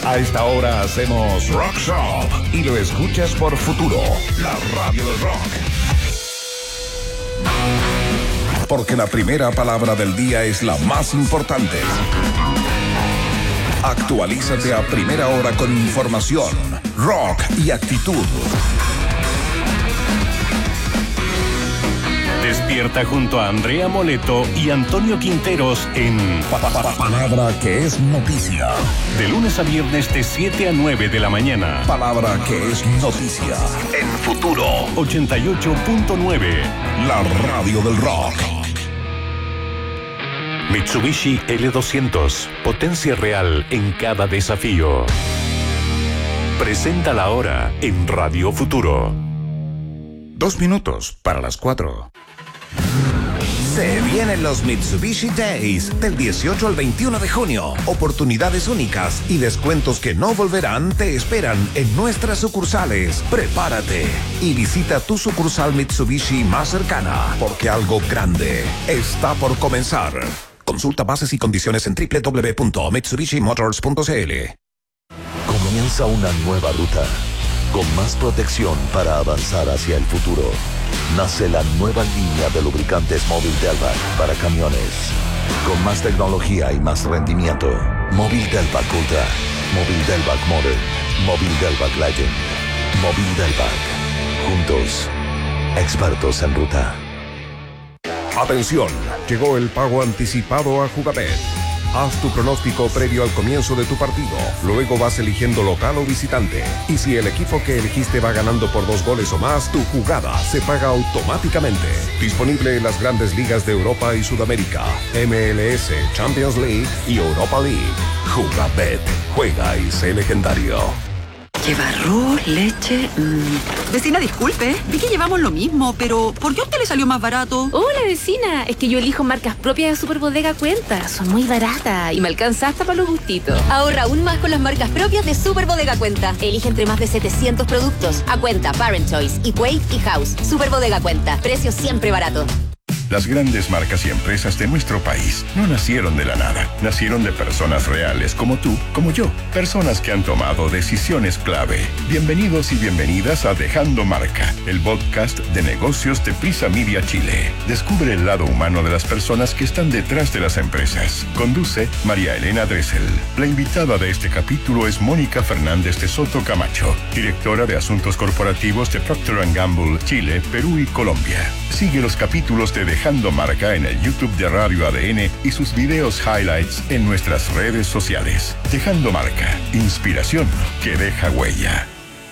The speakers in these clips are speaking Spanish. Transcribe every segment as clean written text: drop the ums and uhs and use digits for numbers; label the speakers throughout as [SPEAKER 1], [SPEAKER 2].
[SPEAKER 1] A esta hora hacemos Rock Shop y lo escuchas por Futuro, la radio del rock. Porque la primera palabra del día es la más importante. Actualízate a primera hora con información, rock y actitud.
[SPEAKER 2] Despierta junto a Andrea Moleto y Antonio Quinteros en
[SPEAKER 1] Palabra que es noticia.
[SPEAKER 2] De lunes a viernes de 7 a 9 de la mañana.
[SPEAKER 1] Palabra que es noticia. En Futuro
[SPEAKER 2] 88.9.
[SPEAKER 1] La radio del rock.
[SPEAKER 2] Mitsubishi L200. Potencia real en cada desafío. Presenta la hora en Radio Futuro.
[SPEAKER 1] 2 minutos para las 4.
[SPEAKER 3] Se vienen los Mitsubishi Days del 18 al 21 de junio. Oportunidades únicas y descuentos que no volverán te esperan en nuestras sucursales. Prepárate y visita tu sucursal Mitsubishi más cercana, porque algo grande está por comenzar. Consulta bases y condiciones en www.mitsubishimotors.cl.
[SPEAKER 4] Comienza una nueva ruta, con más protección para avanzar hacia el futuro. Nace la nueva línea de lubricantes Móvil Delvac para camiones. Con más tecnología y más rendimiento. Móvil Delvac Ultra, Móvil Delvac Modern, Móvil Delvac Legend, Móvil Delvac. Juntos, expertos en ruta.
[SPEAKER 1] Atención, llegó el pago anticipado a Jugabet. Haz tu pronóstico previo al comienzo de tu partido. Luego vas eligiendo local o visitante. Y si el equipo que elegiste va ganando por 2 goles o más, tu jugada se paga automáticamente. Disponible en las grandes ligas de Europa y Sudamérica, MLS, Champions League y Europa League. Jugabet. Juega y sé legendario.
[SPEAKER 5] Lleva arroz, leche... Vecina, disculpe, vi que llevamos lo mismo, pero ¿por qué a usted le salió más barato?
[SPEAKER 6] Hola, vecina, es que yo elijo marcas propias de Superbodega Cuenta. Son muy baratas y me alcanza hasta para los gustitos.
[SPEAKER 7] Ahorra aún más con las marcas propias de Superbodega Cuenta. Elige entre más de 700 productos. A Cuenta, Parent Choice, Equate y House. Superbodega Cuenta, precios siempre baratos.
[SPEAKER 8] Las grandes marcas y empresas de nuestro país no nacieron de la nada. Nacieron de personas reales como tú, como yo. Personas que han tomado decisiones clave. Bienvenidos y bienvenidas a Dejando Marca, el podcast de negocios de Prisa Media Chile. Descubre el lado humano de las personas que están detrás de las empresas. Conduce María Elena Dressel. La invitada de este capítulo es Mónica Fernández de Soto Camacho, directora de Asuntos Corporativos de Procter & Gamble, Chile, Perú y Colombia. Sigue los capítulos de Dejando Marca en el YouTube de Radio ADN y sus videos highlights en nuestras redes sociales. Dejando Marca, inspiración que deja huella.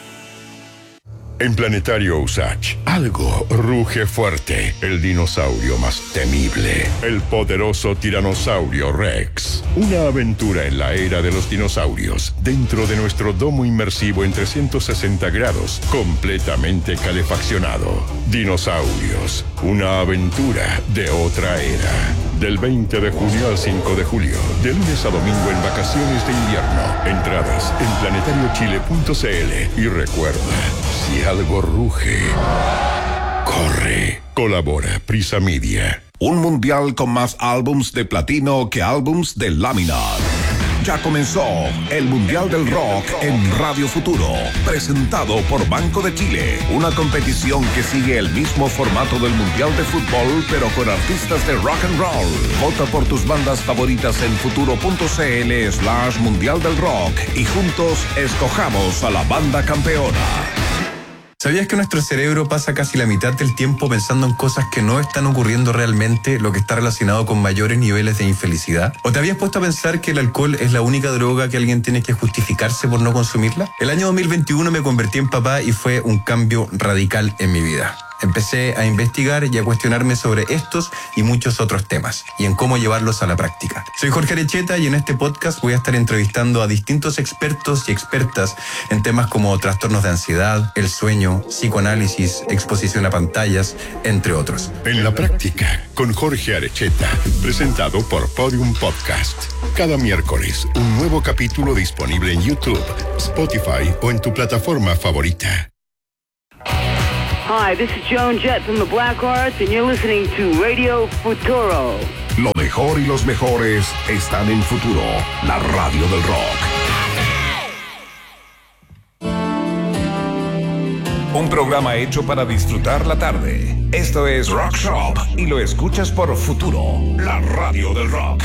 [SPEAKER 8] En Planetario Usach, algo ruge fuerte. El dinosaurio más temible. El poderoso tiranosaurio Rex. Una aventura en la era de los dinosaurios. Dentro de nuestro domo inmersivo en 360 grados. Completamente calefaccionado. Dinosaurios. Una aventura de otra era. Del 20 de junio al 5 de julio. De lunes a domingo en vacaciones de invierno. Entradas en planetariochile.cl. Y recuerda, si algo ruge, corre. Colabora Prisa Media.
[SPEAKER 1] Un mundial con más álbums de platino que álbums de lámina. Ya comenzó el Mundial del Rock en Radio Futuro, presentado por Banco de Chile. Una competición que sigue el mismo formato del Mundial de Fútbol, pero con artistas de rock and roll. Vota por tus bandas favoritas en futuro.cl/Mundial del Rock y juntos escojamos a la banda campeona.
[SPEAKER 9] ¿Sabías que nuestro cerebro pasa casi la mitad del tiempo pensando en cosas que no están ocurriendo realmente, lo que está relacionado con mayores niveles de infelicidad? ¿O te habías puesto a pensar que el alcohol es la única droga que alguien tiene que justificarse por no consumirla? El año 2021 me convertí en papá y fue un cambio radical en mi vida. Empecé a investigar y a cuestionarme sobre estos y muchos otros temas y en cómo llevarlos a la práctica. Soy Jorge Arecheta y en este podcast voy a estar entrevistando a distintos expertos y expertas en temas como trastornos de ansiedad, el sueño, psicoanálisis, exposición a pantallas, entre otros.
[SPEAKER 8] En la práctica, con Jorge Arecheta, presentado por Podium Podcast. Cada miércoles, un nuevo capítulo disponible en YouTube, Spotify o en tu plataforma favorita.
[SPEAKER 10] Hi, this is Joan Jett from the Blackhearts, and you're listening to Radio Futuro.
[SPEAKER 1] Lo mejor y los mejores están en Futuro, la radio del rock. programa hecho para disfrutar la tarde. Esto es Rock Shop y lo escuchas por Futuro, la radio del rock.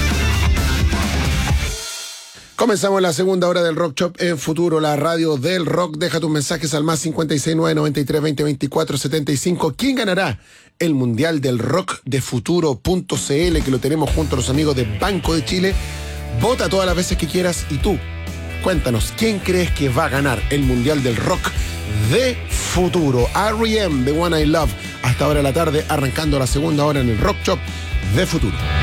[SPEAKER 11] Comenzamos la segunda hora del Rock Shop en Futuro, la radio del rock. Deja tus mensajes al más 569-93-20-24-75. ¿Quién ganará el Mundial del Rock de Futuro.cl, que lo tenemos junto a los amigos de Banco de Chile? Vota todas las veces que quieras y tú, cuéntanos, ¿quién crees que va a ganar el Mundial del Rock de Futuro? R.E.M., The One I Love, hasta ahora de la tarde, arrancando la segunda hora en el Rock Shop de Futuro.